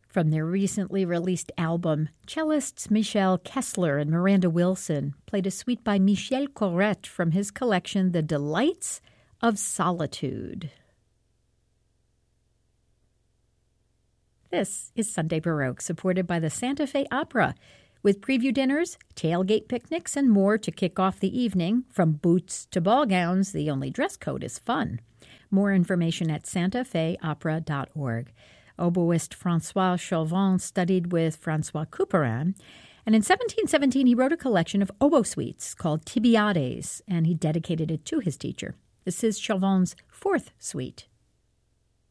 From their recently released album, cellists Michel Kessler and Miranda Wilson played a suite by Michel Corrette from his collection The Delights of Solitude. This is Sunday Baroque, supported by the Santa Fe Opera, with preview dinners, tailgate picnics, and more to kick off the evening. From boots to ball gowns, the only dress code is fun. More information at santafeopera.org. Oboist François Chauvin studied with François Couperin, and in 1717 he wrote a collection of oboe suites called Tibiades, and he dedicated it to his teacher. This is Chauvin's fourth suite.